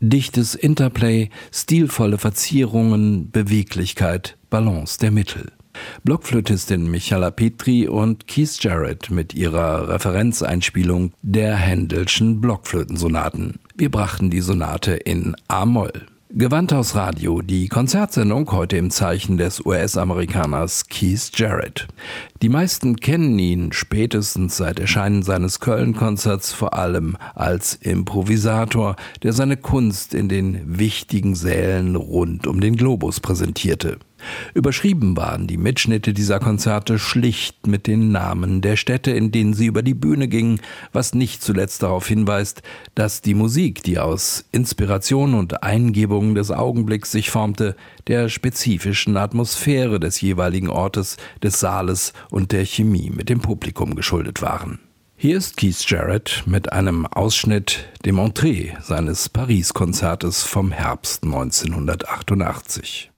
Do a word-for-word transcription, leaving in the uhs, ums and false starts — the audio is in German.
Dichtes Interplay, stilvolle Verzierungen, Beweglichkeit, Balance der Mittel. Blockflötistin Michala Petri und Keith Jarrett mit ihrer Referenzeinspielung der Händelschen Blockflötensonaten. Wir brachten die Sonate in A-Moll. Gewandhaus Radio, die Konzertsendung heute im Zeichen des U S-Amerikaners Keith Jarrett. Die meisten kennen ihn spätestens seit Erscheinen seines Köln-Konzerts vor allem als Improvisator, der seine Kunst in den wichtigen Sälen rund um den Globus präsentierte. Überschrieben waren die Mitschnitte dieser Konzerte schlicht mit den Namen der Städte, in denen sie über die Bühne gingen, was nicht zuletzt darauf hinweist, dass die Musik, die aus Inspiration und Eingebungen des Augenblicks sich formte, der spezifischen Atmosphäre des jeweiligen Ortes, des Saales und der Chemie mit dem Publikum geschuldet waren. Hier ist Keith Jarrett mit einem Ausschnitt dem Entree seines Paris-Konzertes vom Herbst neunzehnhundertachtundachtzig.